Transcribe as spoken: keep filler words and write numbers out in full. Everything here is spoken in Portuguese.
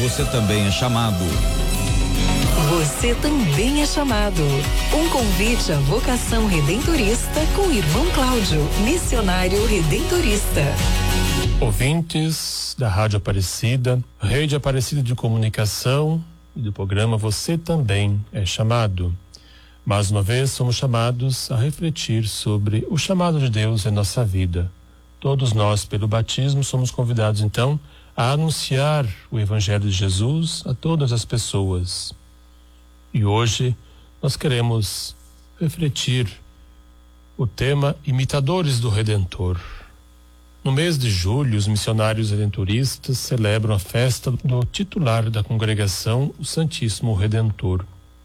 Você também é chamado. Você também é chamado. Um convite à vocação redentorista com o irmão Cláudio, missionário redentorista. Ouvintes da Rádio Aparecida, Rede Aparecida de Comunicação e do programa Você Também é Chamado. Mais uma vez somos chamados a refletir sobre o chamado de Deus em nossa vida. Todos nós, pelo batismo, somos convidados então a anunciar o Evangelho de Jesus a todas as pessoas. E hoje nós queremos refletir o tema Imitadores do Redentor. No mês de julho, os missionários redentoristas celebram a festa do titular da congregação, o Santíssimo Redentor.